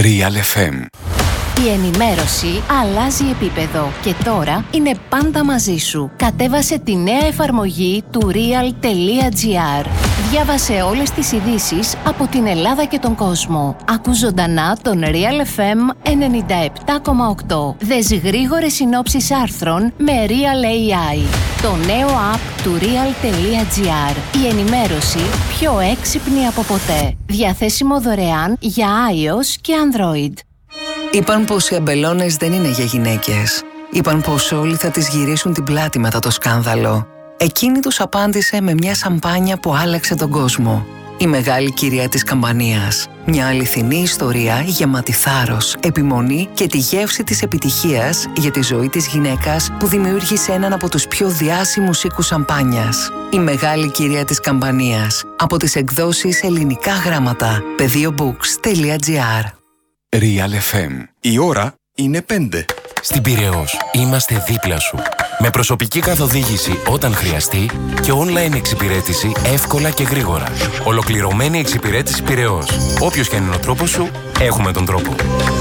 Real FM. Η ενημέρωση αλλάζει επίπεδο και τώρα είναι πάντα μαζί σου. Κατέβασε τη νέα εφαρμογή του real.gr. Διάβασε όλες τις ειδήσεις από την Ελλάδα και τον κόσμο. Άκου ζωντανά τον Real FM 97,8. Δες γρήγορες συνόψεις άρθρων με Real AI. Το νέο app του real.gr. Η ενημέρωση πιο έξυπνη από ποτέ. Διαθέσιμο δωρεάν για iOS και Android. Είπαν πως οι αμπελώνες δεν είναι για γυναίκες. Είπαν πως όλοι θα τις γυρίσουν την πλάτη μετά το σκάνδαλο. Εκείνη τους απάντησε με μια σαμπάνια που άλλαξε τον κόσμο. Η μεγάλη κυρία της Καμπανίας. Μια αληθινή ιστορία γεμάτη θάρρος, επιμονή και τη γεύση της επιτυχίας για τη ζωή της γυναίκας που δημιούργησε έναν από τους πιο διάσημους οίκους σαμπάνιας. Η μεγάλη κυρία της Καμπανίας. Από τις εκδόσεις Ελληνικά Γράμματα. Πεδίobooks.gr. Real FM. Η ώρα είναι 5. Στην Πειραιώς είμαστε δίπλα σου. Με προσωπική καθοδήγηση όταν χρειαστεί και online εξυπηρέτηση εύκολα και γρήγορα. Ολοκληρωμένη εξυπηρέτηση Πειραιώς. Όποιος και αν είναι ο τρόπος σου, έχουμε τον τρόπο.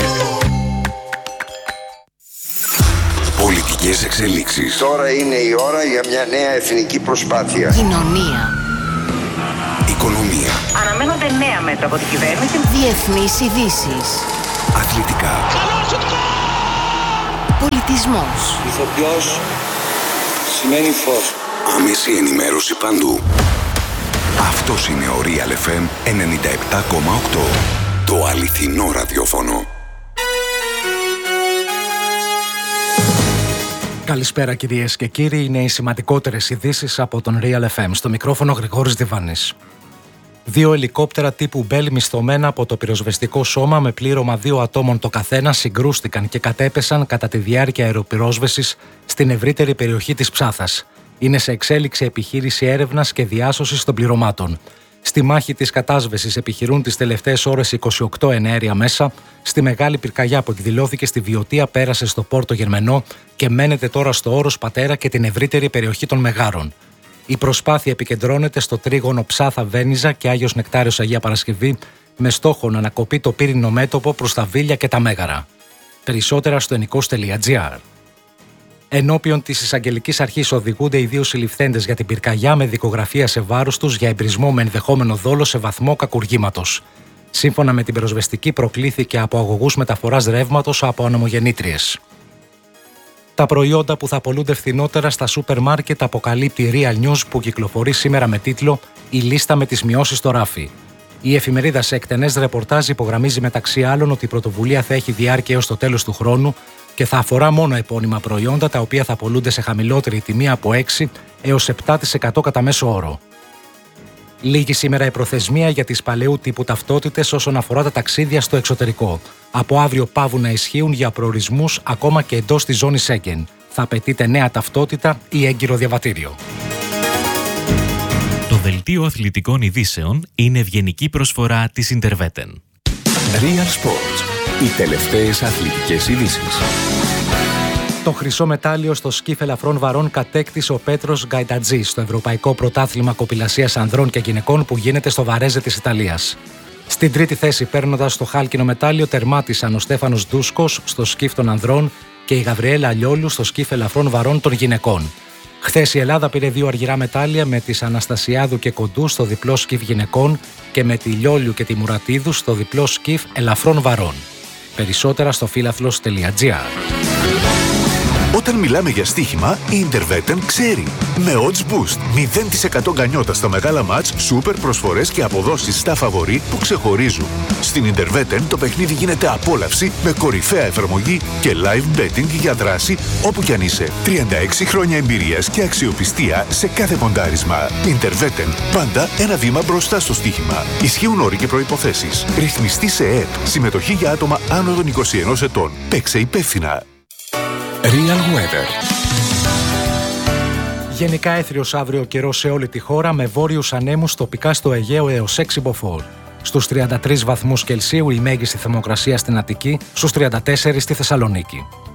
Πολιτικές εξελίξεις. Τώρα είναι η ώρα για μια νέα εθνική προσπάθεια. Κοινωνία. Οικονομία. Αναμένονται νέα μέτρα από την κυβέρνηση. Διεθνείς ειδήσεις. Αθλητικά. Πολιτισμός. Ηθοποιός σημαίνει φως. Άμεση ενημέρωση παντού. Αυτός είναι ο Real FM 97,8. Το αληθινό ραδιόφωνο. Καλησπέρα κυρίες και κύριοι, είναι οι σημαντικότερες ειδήσεις από τον Real FM. Στο μικρόφωνο Γρηγόρης Διβάνης. 2 ελικόπτερα τύπου Bell μισθωμένα από το πυροσβεστικό σώμα με πλήρωμα 2 ατόμων το καθένα συγκρούστηκαν και κατέπεσαν κατά τη διάρκεια αεροπυρόσβεσης στην ευρύτερη περιοχή της Ψάθας. Είναι σε εξέλιξη επιχείρηση έρευνας και διάσωσης των πληρωμάτων. Στη μάχη της κατάσβεσης επιχειρούν τις τελευταίες ώρες 28 εναέρια μέσα. Στη Μεγάλη Πυρκαγιά που εκδηλώθηκε στη Βιωτία πέρασε στο Πόρτο Γερμενό και μένεται τώρα στο Όρος Πατέρα και την ευρύτερη περιοχή των Μεγάρων. Η προσπάθεια επικεντρώνεται στο τρίγωνο Ψάθα-Βένιζα και Άγιος Νεκτάριος Αγία Παρασκευή με στόχο να ανακοπεί το πύρινο μέτωπο προς τα Βίλια και τα Μέγαρα. Περισσότερα στο ενικός.gr. Ενώπιον της Εισαγγελικής Αρχής οδηγούνται οι 2 συλληφθέντες για την πυρκαγιά με δικογραφία σε βάρος τους για εμπρισμό με ενδεχόμενο δόλο σε βαθμό κακουργήματος. Σύμφωνα με την πυροσβεστική, προκλήθηκε από αγωγούς μεταφοράς ρεύματος από ανεμογεννήτριες. Τα προϊόντα που θα πωλούνται φθηνότερα στα σούπερ μάρκετ αποκαλύπτει Real News που κυκλοφορεί σήμερα με τίτλο «Η λίστα με τις μειώσεις στο ράφι». Η εφημερίδα σε εκτενές ρεπορτάζ υπογραμμίζει μεταξύ άλλων ότι η πρωτοβουλία θα έχει διάρκεια έως το τέλος του χρόνου και θα αφορά μόνο επώνυμα προϊόντα τα οποία θα πωλούνται σε χαμηλότερη τιμή από 6 έως 7% κατά μέσο όρο. Λήγει σήμερα η προθεσμία για τις παλαιού τύπου ταυτότητες όσον αφορά τα ταξίδια στο εξωτερικό. Από αύριο παύουν να ισχύουν για προορισμούς ακόμα και εντός της ζώνης Σέγγεν. Θα απαιτείται νέα ταυτότητα ή έγκυρο διαβατήριο. Το δελτίο αθλητικών ειδήσεων είναι ευγενική προσφορά της Interveten. Real Sports. Οι τελευταίες αθλητικές ειδήσεις. Το χρυσό μετάλλιο στο σκιφ ελαφρών βαρών κατέκτησε ο Πέτρος Γκαϊντατζής στο Ευρωπαϊκό Πρωτάθλημα Κοπηλασίας Ανδρών και Γυναικών που γίνεται στο Βαρέζε της Ιταλίας. Στην τρίτη θέση, παίρνοντας το χάλκινο μετάλλιο, τερμάτισαν ο Στέφανος Ντούσκος στο σκιφ των Ανδρών και η Γαβριέλα Λιόλου στο σκιφ ελαφρών βαρών των Γυναικών. Χθες η Ελλάδα πήρε 2 αργυρά μετάλλια με τις Αναστασιάδου και Κοντού στο διπλό σκιφ Γυναικών και με τη Λιόλιου και τη Μουρατίδου στο διπλό σκιφ ελαφρών βαρών. Περισσότερα στο φίλαθλος.gr. Όταν μιλάμε για στοίχημα, η Interveten ξέρει. Με odds boost, 0% γκανιότα στα μεγάλα μάτς, σούπερ προσφορές και αποδόσεις στα φαβορί που ξεχωρίζουν. Στην Interveten το παιχνίδι γίνεται απόλαυση με κορυφαία εφαρμογή και live betting για δράση όπου κι αν είσαι. 36 χρόνια εμπειρίας και αξιοπιστία σε κάθε ποντάρισμα. Interveten, πάντα ένα βήμα μπροστά στο στοίχημα. Ισχύουν όροι και προϋποθέσεις. Ρυθμιστή σε ΕΕΠ. Συμμετοχή για άτομα άνω των 21 ετών. Παίξε υπεύθυνα. Real Weather. Γενικά έθριος αύριο καιρός σε όλη τη χώρα με βόρειους ανέμους τοπικά στο Αιγαίο έως 6 μποφόρ. Στους 33 βαθμούς Κελσίου η μέγιστη θερμοκρασία στην Αττική, στους 34 στη Θεσσαλονίκη.